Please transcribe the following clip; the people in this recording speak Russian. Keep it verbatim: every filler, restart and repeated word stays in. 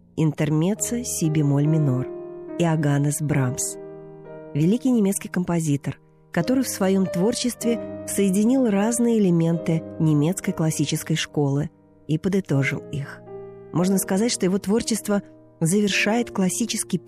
интермеццо си бемоль минор, Иоганнес Брамс. Великий немецкий композитор, который в своем творчестве соединил разные элементы немецкой классической школы и подытожил их. Можно сказать, что его творчество завершает классический